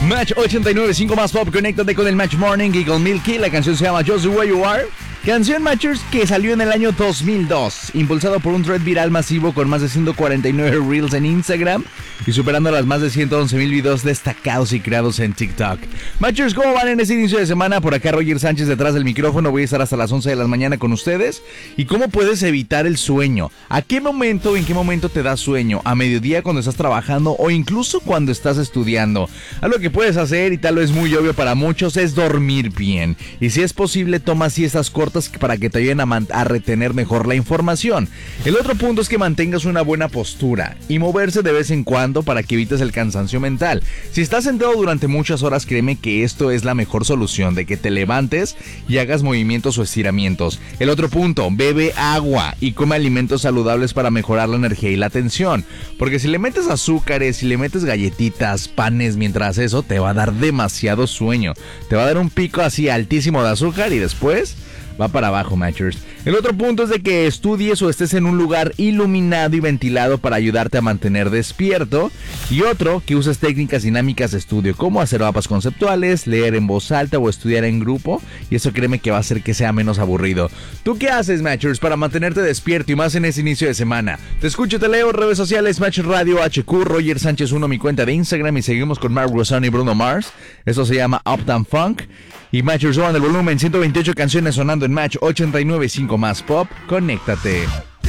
Match 89.5 más pop, conéctate con el Match Morning y con Milky. La canción se llama Just the Way You Are. Canción, Matchers, que salió en el año 2002, impulsado por un thread viral masivo con más de 149 reels en Instagram y superando las más de 111,000 videos destacados y creados en TikTok. Matchers, ¿cómo van en este inicio de semana? Por acá Roger Sánchez detrás del micrófono, voy a estar hasta las 11 de la mañana con ustedes. ¿Y cómo puedes evitar el sueño? ¿A qué momento, en qué momento te da sueño? ¿A mediodía cuando estás trabajando o incluso cuando estás estudiando? Algo que puedes hacer, y tal vez muy obvio para muchos, es dormir bien. Y si es posible, toma siestas cortas para que te ayuden a retener mejor la información. El otro punto es que mantengas una buena postura y moverse de vez en cuando para que evites el cansancio mental. Si estás sentado durante muchas horas, créeme que esto es la mejor solución, de que te levantes y hagas movimientos o estiramientos. El otro punto, bebe agua y come alimentos saludables para mejorar la energía y la atención. Porque si le metes azúcares, si le metes galletitas, panes mientras eso, te va a dar demasiado sueño. Te va a dar un pico así altísimo de azúcar y después va para abajo, Matchers. El otro punto es de que estudies o estés en un lugar iluminado y ventilado para ayudarte a mantener despierto. Y otro, que uses técnicas dinámicas de estudio, como hacer mapas conceptuales, leer en voz alta o estudiar en grupo. Y eso créeme que va a hacer que sea menos aburrido. ¿Tú qué haces, Matchers, para mantenerte despierto y más en ese inicio de semana? Te escucho, te leo, redes sociales, Match Radio HQ, Roger Sánchez 1, mi cuenta de Instagram. Y seguimos con Mark Rosano y Bruno Mars. Eso se llama Uptown Funk. Y Matchers, suban el volumen, 128 canciones sonando en Match 89.5 más pop. Conéctate.